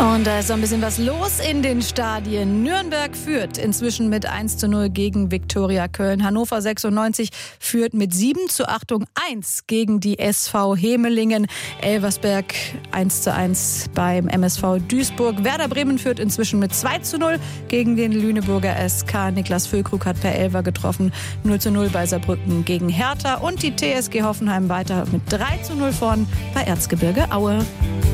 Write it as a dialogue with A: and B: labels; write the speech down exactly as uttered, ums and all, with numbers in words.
A: Und da ist so ein bisschen was los in den Stadien. Nürnberg führt inzwischen mit eins zu null gegen Viktoria Köln. Hannover sechsundneunzig führt mit sieben zu Achtung eins gegen die S V Hemelingen. Elversberg eins zu eins beim M S V Duisburg. Werder Bremen führt inzwischen mit zwei zu null gegen den Lüneburger S K. Niklas Füllkrug hat per Elfer getroffen. null zu null bei Saarbrücken gegen Hertha. Und die T S G Hoffenheim weiter mit drei zu null vorn bei Erzgebirge Aue.